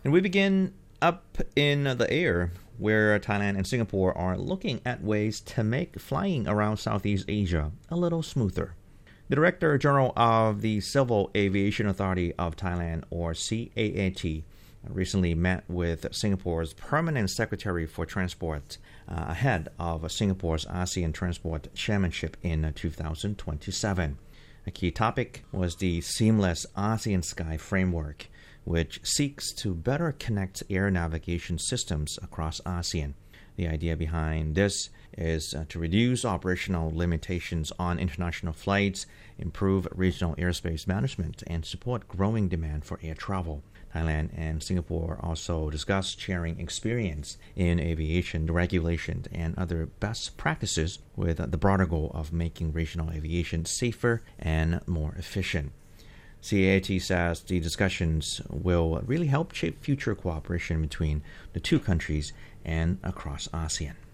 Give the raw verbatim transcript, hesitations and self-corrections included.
And we begin up in the air, where Thailand and Singapore are looking at ways to make flying around Southeast Asia a little smoother. The Director General of the Civil Aviation Authority of Thailand, or C A A T, recently met with Singapore's Permanent Secretary for Transport uh, ahead of Singapore's ASEAN Transport Chairmanship in two thousand twenty-seven. A key topic was the Seamless ASEAN Sky Framework, which seeks to better connect air navigation systems across ASEAN. The idea behind this is uh, to reduce operational limitations on international flights, improve regional airspace management, and support growing demand for air travel. Thailand and Singapore also discussed sharing experience in aviation regulation and other best practices with uh, the broader goal of making regional aviation safer and more efficient. C A A T says the discussions will really help shape future cooperation between the two countries and across ASEAN.